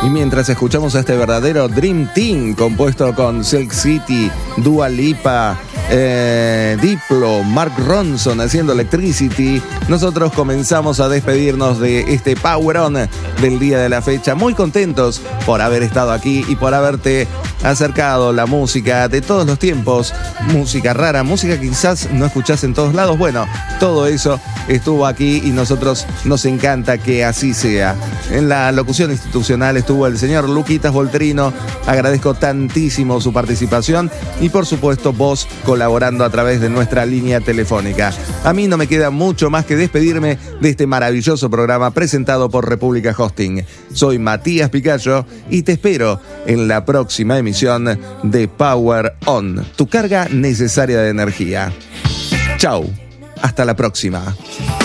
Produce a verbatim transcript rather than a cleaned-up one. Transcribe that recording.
Y mientras escuchamos a este verdadero Dream Team compuesto con Silk City, Dua Lipa, eh, Diplo, Mark Ronson haciendo Electricity, nosotros comenzamos a despedirnos de este Power On del día de la fecha. Muy contentos por haber estado aquí y por haberte acercado la música de todos los tiempos, música rara, música que quizás no escuchás en todos lados. Bueno, todo eso estuvo aquí y nosotros nos encanta que así sea. En la locución institucional estuvo el señor Luquitas Volterino. Agradezco tantísimo su participación y por supuesto vos colaborando a través de nuestra línea telefónica. A mí no me queda mucho más que despedirme de este maravilloso programa presentado por República Hosting. Soy Matías Picayo y te espero en la próxima emisión de Power On, tu carga necesaria de energía. Chau, hasta la próxima.